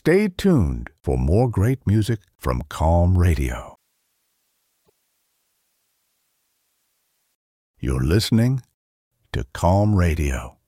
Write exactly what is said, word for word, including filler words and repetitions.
Stay tuned for more great music from Calm Radio. You're listening to Calm Radio.